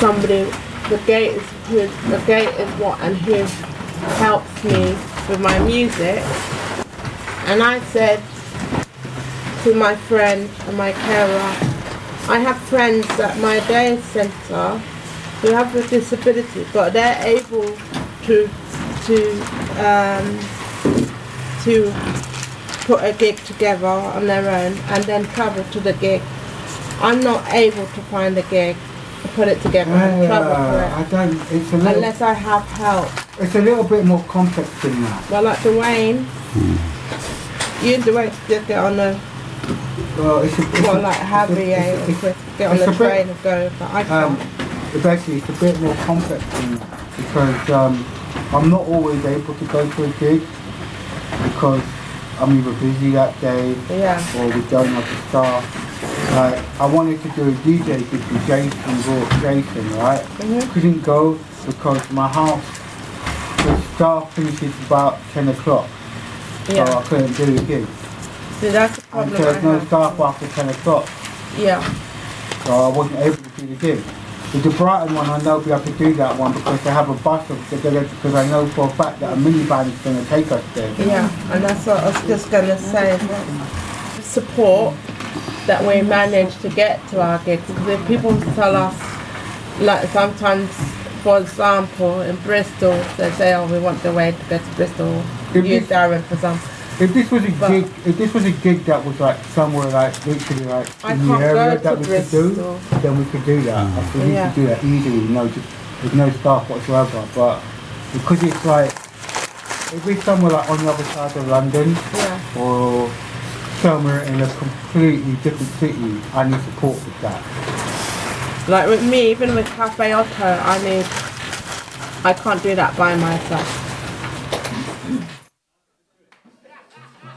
somebody, the gate is what and who helps me with my music. And I said to my friend and my carer, I have friends at my day centre who have a disability, but they're able to put a gig together on their own and then travel to the gig. I'm not able to find a gig, put it together and travel for it. I don't, it's a little, unless I have help. It's a little bit more complex than that. Well, like Dwayne, you and Dwayne just get on the, like Javier, get on the train and go, but I can't. Basically, it's a bit more complex than that because I'm not always able to go to a gig because I'm either busy that day or we don't have the staff. Like, I wanted to do a DJ gig with Jason, right? Couldn't go because my house, the staff finishes about 10 o'clock. So I couldn't do the gig. See, that's the problem. And there's no staff after 10 o'clock. Yeah. So I wasn't able to do the gig. With the Brighton one, I know we'll be able to do that one because they have a bus because I know for a fact that a minivan is going to take us there. Yeah, and that's what I was just going to say. Support that we manage to get to our gigs. Because if people tell us, like sometimes, for example, in Bristol, they say, oh, we want the way to go to Bristol. Use Darren for some. If this was a gig that was like somewhere like literally like in the area that we could do, then we could do that. I think we could do that easily, with no staff whatsoever. But because it's like, if it's somewhere like on the other side of London or somewhere in a completely different city, I need support with that. Like with me, even with Cafe Otto, I can't do that by myself.